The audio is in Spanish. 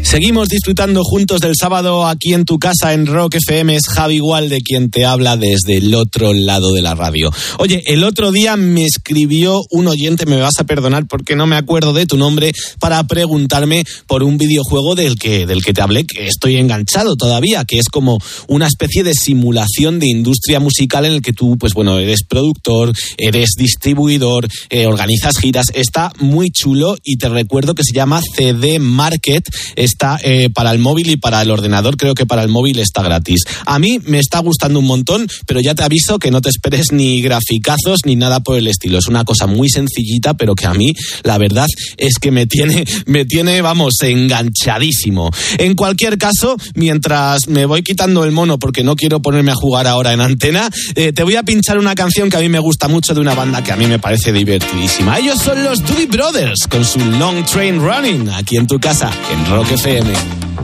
Seguimos disfrutando juntos del sábado aquí en tu casa en Rock FM. Es Javi Gualde quien te habla desde el otro lado de la radio. Oye, el otro día me escribió un oyente, me vas a perdonar porque no me acuerdo de tu nombre, para preguntarme por un videojuego del que te hablé, que estoy enganchado todavía, que es como una especie de simulación de industria musical en el que tú, pues bueno, eres productor, eres distribuidor, organizas giras. Está muy chulo y te recuerdo que se llama CD Market. Está para el móvil y para el ordenador. Creo que para el móvil está gratis. A mí me está gustando un montón, pero ya te aviso que no te esperes ni graficazos ni nada por el estilo. Es una cosa muy sencillita, pero que a mí la verdad es que me tiene, vamos, enganchadísimo. En cualquier caso, mientras me voy quitando el mono porque no quiero ponerme a jugar ahora en antena, te voy a pinchar una canción que a mí me gusta mucho de una banda que a mí me parece divertidísima. Ellos son los Doobie Brothers con su Long Train Running, aquí en tu casa, en Rock FM.